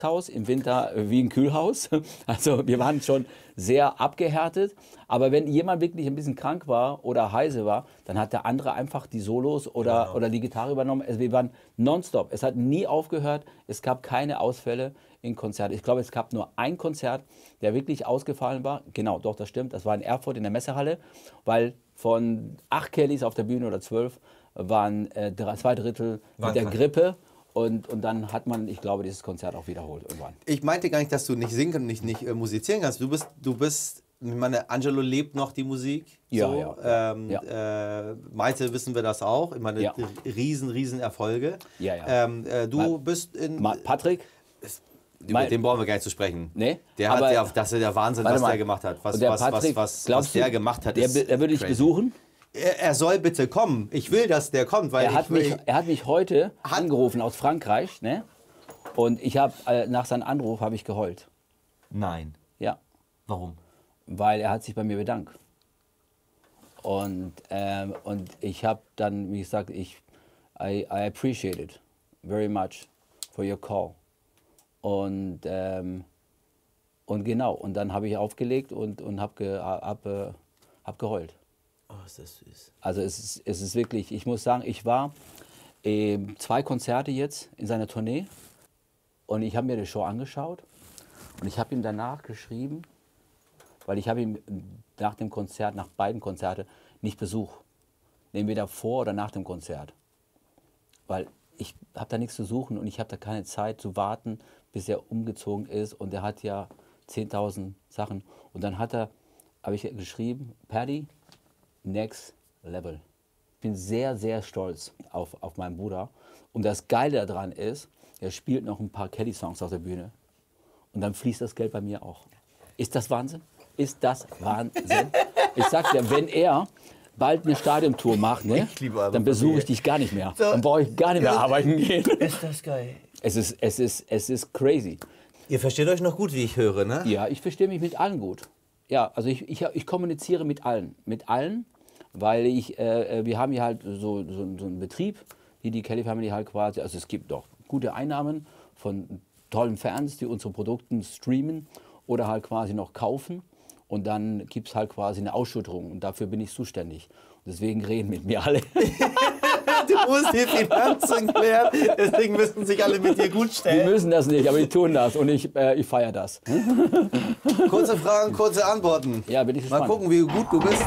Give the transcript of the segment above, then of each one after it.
Haus, im Winter wie ein Kühlhaus. Also wir waren schon sehr abgehärtet. Aber wenn jemand wirklich ein bisschen krank war oder heiße war, dann hat der andere einfach die Solos oder die Gitarre übernommen. Also wir waren nonstop. Es hat nie aufgehört. Es gab keine Ausfälle in Konzerten. Ich glaube, es gab nur ein Konzert, der wirklich ausgefallen war. Genau, doch, das stimmt. Das war in Erfurt in der Messehalle, weil von 8 Kellys auf der Bühne oder 12 waren 2/3 mit der Grippe. Und dann hat man, ich glaube, dieses Konzert auch wiederholt irgendwann. Ich meinte gar nicht, dass du nicht singen und nicht musizieren kannst. Du bist, ich meine, Angelo lebt noch die Musik. Ja, so. ja. Maite wissen wir das auch. Ich meine, Ja. riesen Erfolge. Ja, ja. Du bist in... Patrick? Über den brauchen wir gar nicht zu sprechen. Nee, Der hat ja, das ist der Wahnsinn, was der gemacht hat. Was der gemacht hat, ist der würde dich besuchen? Er soll bitte kommen. Ich will, dass der kommt. Weil er hat mich heute angerufen aus Frankreich, ne? Und ich habe nach seinem Anruf habe ich geheult. Nein. Ja. Warum? Weil er hat sich bei mir bedankt. Und ich habe dann, wie gesagt, I appreciate it very much for your call. Und genau, und dann habe ich aufgelegt und hab geheult. Oh, ist das süß. Also es ist wirklich, ich muss sagen, ich war 2 Konzerte jetzt in seiner Tournee und ich habe mir die Show angeschaut und ich habe ihm danach geschrieben, weil ich habe ihm nach dem Konzert, nach beiden Konzerten nicht Besuch. Entweder vor oder nach dem Konzert. Weil ich habe da nichts zu suchen und ich habe da keine Zeit zu warten, bis er umgezogen ist und er hat ja 10.000 Sachen. Und dann habe ich geschrieben, Paddy, next level. Ich bin sehr, sehr stolz auf meinen Bruder. Und das Geile daran ist, er spielt noch ein paar Kelly-Songs auf der Bühne. Und dann fließt das Geld bei mir auch. Ist das Wahnsinn? Ist das Wahnsinn? Ich sag dir, wenn er bald eine Stadiontour macht, ne, dann besuche ich dich gar nicht mehr. Dann brauche ich gar nicht mehr arbeiten gehen. Ist das geil. Es ist crazy. Ihr versteht euch noch gut, wie ich höre, ne? Ja, ich verstehe mich mit allen gut. Ja, also ich kommuniziere mit allen. Mit allen, weil wir haben hier halt so einen Betrieb, die Kelly Family halt quasi, also es gibt doch gute Einnahmen von tollen Fans, die unsere Produkte streamen oder halt quasi noch kaufen. Und dann gibt es halt quasi eine Ausschüttung und dafür bin ich zuständig. Und deswegen reden mit mir alle. Du musst die Finanzen klären, deswegen müssen sich alle mit dir gut stellen. Die müssen das nicht, aber die tun das und ich feiere das. Kurze Fragen, kurze Antworten. Ja, bin ich gespannt. Mal gucken, wie gut du bist.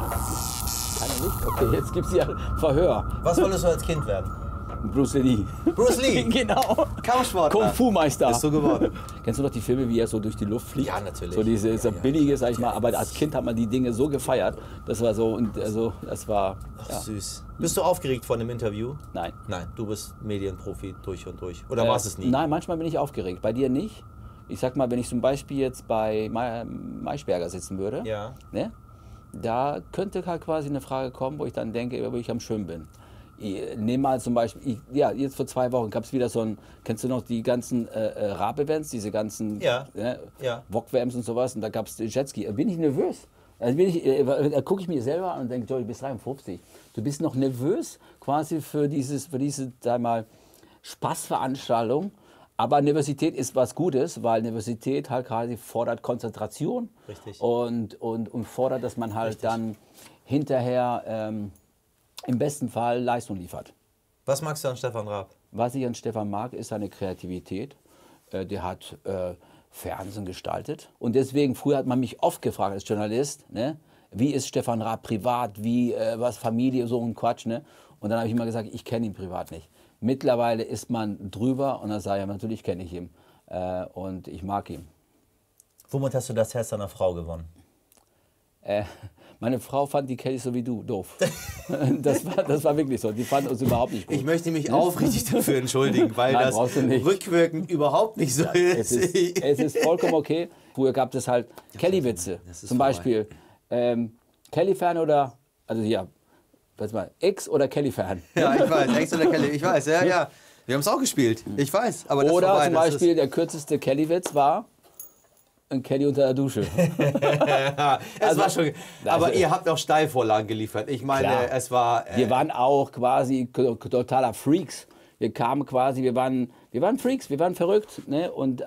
Keine Licht? Okay, jetzt gibt es ja Verhör. Was wolltest du als Kind werden? Bruce Lee. Bruce Lee? Genau. Kampfsportler. Kung-Fu-Meister. Bist du geworden? Kennst du noch die Filme, wie er so durch die Luft fliegt? Ja, natürlich. So diese billige, sag ich mal. Aber als Kind hat man die Dinge so gefeiert. Das war so, und also, das war... Ach, süß. Bist du aufgeregt vor einem Interview? Nein. Nein, du bist Medienprofi durch und durch. Oder warst es nie? Nein, manchmal bin ich aufgeregt. Bei dir nicht. Ich sag mal, wenn ich zum Beispiel jetzt bei Maischberger sitzen würde, ja. Ne, da könnte halt quasi eine Frage kommen, wo ich dann denke, wo ich am Schwimmen bin. Nehmen mal zum Beispiel, jetzt vor 2 Wochen gab es wieder so ein, kennst du noch die ganzen Rap-Events, diese ganzen Wok-WMs und sowas, und da gab es Jetski. Bin ich nervös? Also da gucke ich mir selber an und denke, du bist 53. Du bist noch nervös quasi für diese, sag mal, Spaßveranstaltung. Aber Nervosität ist was Gutes, weil Nervosität halt quasi fordert Konzentration. Richtig. Und fordert, dass man halt dann hinterher im besten Fall Leistung liefert. Was magst du an Stefan Raab? Was ich an Stefan mag, ist seine Kreativität. Der hat Fernsehen gestaltet. Und deswegen, früher hat man mich oft gefragt als Journalist, ne, wie ist Stefan Raab privat, was Familie, so ein Quatsch. Ne? Und dann habe ich immer gesagt, ich kenne ihn privat nicht. Mittlerweile ist man drüber und dann sage ich, natürlich kenne ich ihn und ich mag ihn. Womit hast du das Herz deiner Frau gewonnen? Meine Frau fand die Kellys so wie du doof. Das war wirklich so. Die fand uns überhaupt nicht gut. Ich möchte mich aufrichtig dafür entschuldigen, weil Nein, das rückwirkend überhaupt nicht so ist. Es ist vollkommen okay. Früher gab es halt Kelly-Witze. Zum Beispiel Kelly-Fan oder, also hier, warte mal, X oder Kelly-Fan. Ja, ich weiß, X oder Kelly, ich weiß, ja. Wir haben es auch gespielt, ich weiß. Aber das oder vorbei, zum Beispiel der kürzeste Kelly-Witz war ein Kelly unter der Dusche. Es war schon, aber ihr habt auch Steilvorlagen geliefert. Ich meine, klar. Es war... wir waren auch quasi totaler Freaks. Wir kamen quasi, wir waren Freaks, wir waren verrückt. Ne? Und